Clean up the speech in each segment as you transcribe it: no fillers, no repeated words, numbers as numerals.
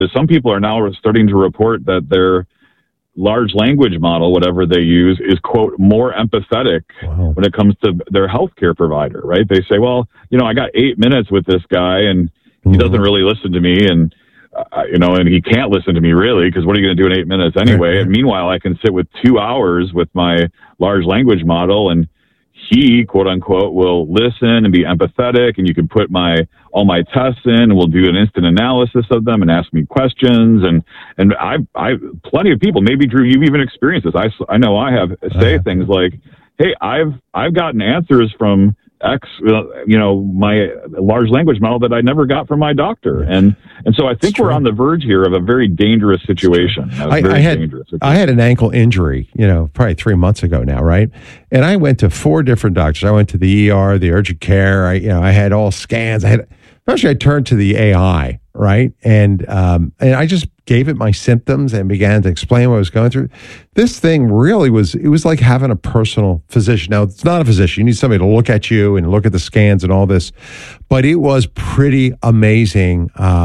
some people are now starting to report that their large language model, whatever they use, is, quote, more empathetic when it comes to their healthcare provider, right? They say, well, I got 8 minutes with this guy and he doesn't really listen to me, and and he can't listen to me really, because what are you going to do in 8 minutes anyway? And meanwhile, I can sit with 2 hours with my large language model, and he, quote unquote, will listen and be empathetic, and you can put all my tests in, and we'll do an instant analysis of them and ask me questions. And I plenty of people, maybe Drew, you've even experienced this. I know I have, say things like, hey, I've gotten answers from X, my large language model that I never got from my doctor. And so I think we're on the verge here of a very dangerous situation. I had an ankle injury, probably 3 months ago now, right? And I went to 4 different doctors. I went to the ER, the urgent care. I had all scans. Eventually I turned to the AI, right? And I just gave it my symptoms and began to explain what I was going through. This thing really was like having a personal physician. Now, it's not a physician. You need somebody to look at you and look at the scans and all this. But it was pretty amazing,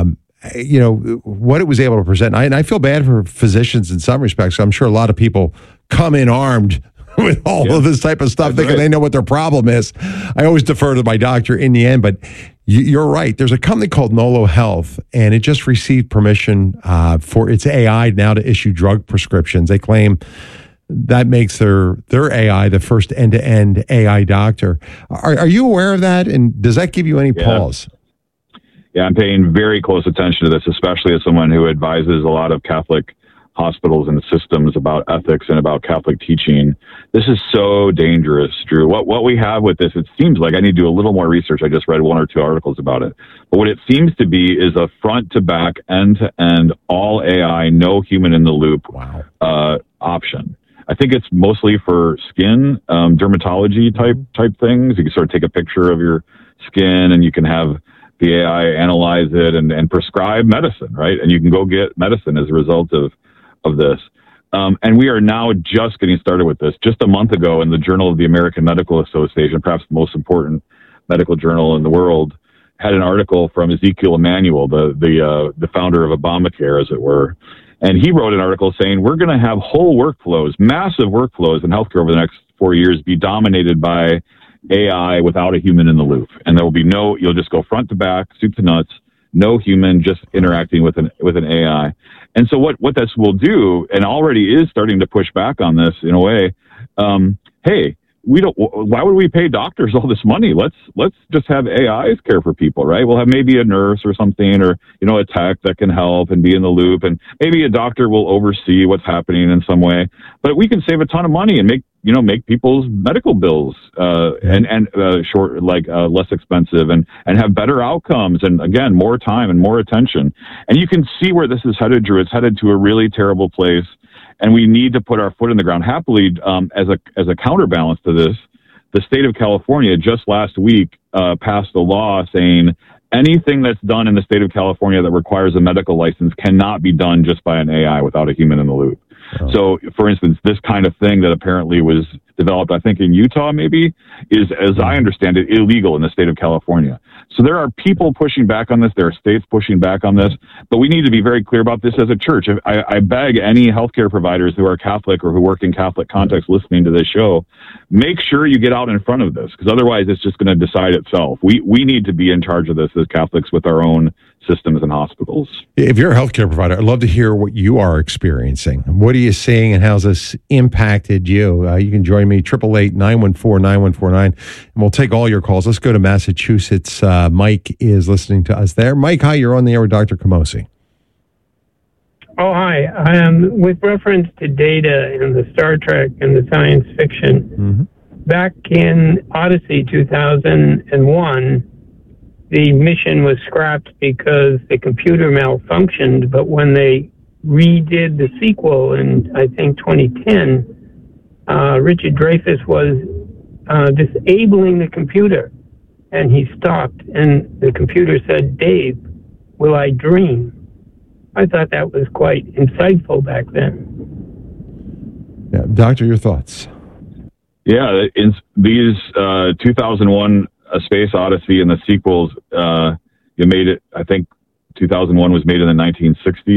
what it was able to present. And I feel bad for physicians in some respects. I'm sure a lot of people come in armed with all of this type of stuff, thinking they know what their problem is. I always defer to my doctor in the end, but you're right. There's a company called Nolo Health, and it just received permission for its AI now to issue drug prescriptions. They claim that makes their AI the first end-to-end AI doctor. Are you aware of that, and does that give you any pause? Yeah, I'm paying very close attention to this, especially as someone who advises a lot of Catholic hospitals and systems about ethics and about Catholic teaching. This is so dangerous, Drew. What we have with this, it seems like I need to do a little more research. I just read 1 or 2 articles about it. But what it seems to be is a front to back, end to end, all AI, no human in the loop option. I think it's mostly for skin, dermatology type things. You can sort of take a picture of your skin and you can have the AI analyze it and prescribe medicine, right? And you can go get medicine as a result of this. And we are now just getting started with this. Just a month ago in the Journal of the American Medical Association, perhaps the most important medical journal in the world, had an article from Ezekiel Emanuel, the founder of Obamacare, as it were. And he wrote an article saying, we're going to have whole workflows, massive workflows in healthcare over the next 4 years be dominated by AI without a human in the loop. And there will be you'll just go front to back, soup to nuts, no human, just interacting with an AI. And so what this will do, and already is starting to push back on this in a way, hey, why would we pay doctors all this money? Let's just have AIs care for people, right? We'll have maybe a nurse or something, or, a tech that can help and be in the loop. And maybe a doctor will oversee what's happening in some way, but we can save a ton of money and make people's medical bills, less expensive and have better outcomes. And again, more time and more attention. And you can see where this is headed, Drew. It's headed to a really terrible place. And we need to put our foot in the ground. Happily, as a counterbalance to this, the state of California just last week passed a law saying anything that's done in the state of California that requires a medical license cannot be done just by an AI without a human in the loop. Oh. So, for instance, this kind of thing that apparently was developed, I think in Utah maybe, is, as I understand it, illegal in the state of California. So there are people pushing back on this. There are states pushing back on this. But we need to be very clear about this as a church. I beg any healthcare providers who are Catholic or who work in Catholic context listening to this show, make sure you get out in front of this, because otherwise it's just going to decide itself. We need to be in charge of this as Catholics with our own systems and hospitals. If you're a healthcare provider, I'd love to hear what you are experiencing. What are you seeing and how's this impacted you? You can join me, 888-914-9149, and we'll take all your calls. Let's go to Massachusetts. Mike is listening to us there. Mike, hi, you're on the air with Dr. Camosy. Oh, hi. With reference to data in the Star Trek and the science fiction, back in Odyssey 2001, the mission was scrapped because the computer malfunctioned, but when they redid the sequel in, I think, 2010, Richard Dreyfuss was disabling the computer, and he stopped, and the computer said, "Dave, will I dream?" I thought that was quite insightful back then. Yeah, Doctor, your thoughts? Yeah, in these 2001 A Space Odyssey and the sequels, you made it, I think, 2001 was made in the 1960s.